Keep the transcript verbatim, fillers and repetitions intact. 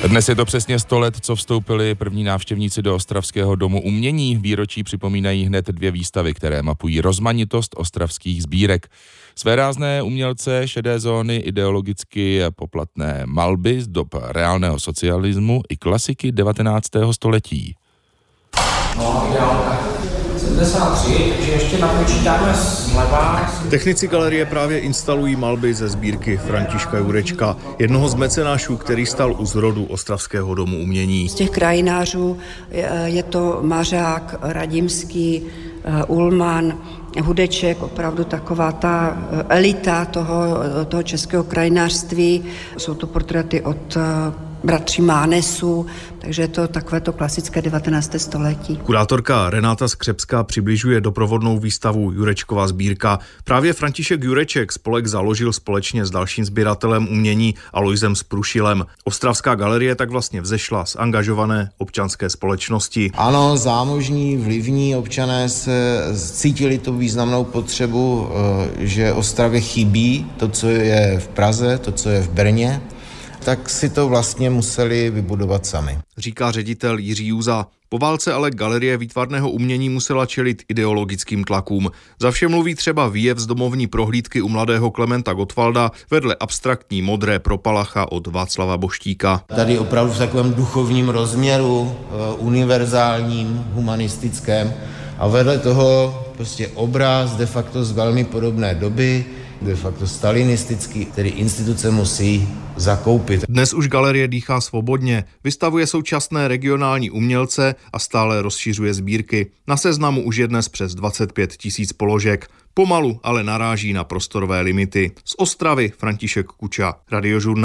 Dnes je to přesně sto let, co vstoupili první návštěvníci do Ostravského domu umění. Výročí připomínají hned dvě výstavy, které mapují rozmanitost ostravských sbírek. Svérázné umělce, šedé zóny, ideologicky poplatné malby z dob reálného socialismu i klasiky devatenáctého století. No, ideálka. sedmdesát tři, takže ještě napočítáme zleva. Technici galerie právě instalují malby ze sbírky Františka Jurečka, jednoho z mecenášů, který stal u zrodu Ostravského domu umění. Z těch krajinářů je to Mařák, Radimský, Ulman, Hudeček, opravdu taková ta elita toho, toho českého krajinářství. Jsou to portréty od bratří Mánesů, takže je to takové to klasické devatenácté století. Kurátorka Renáta Skřepská přibližuje doprovodnou výstavu Jurečkova sbírka. Právě František Jureček spolek založil společně s dalším sběratelem umění Alojzem Sprušilem. Ostravská galerie tak vlastně vzešla z angažované občanské společnosti. Ano, zámožní, vlivní občané se cítili tu významnou potřebu, že Ostravě chybí to, co je v Praze, to, co je v Brně, tak si to vlastně museli vybudovat sami. Říká ředitel Jiří Júza. Po válce ale galerie výtvarného umění musela čelit ideologickým tlakům. Za vše mluví třeba výjev z domovní prohlídky u mladého Klementa Gottwalda vedle abstraktní modré propalacha od Václava Boštíka. Tady opravdu v takovém duchovním rozměru, univerzálním, humanistickém a vedle toho prostě obraz de facto z velmi podobné doby, de facto stalinistický, který instituce musí zakoupit. Dnes už galerie dýchá svobodně, vystavuje současné regionální umělce a stále rozšiřuje sbírky. Na seznamu už je dnes přes dvacet pět tisíc položek. Pomalu ale naráží na prostorové limity. Z Ostravy František Kuča, Radiožurnál.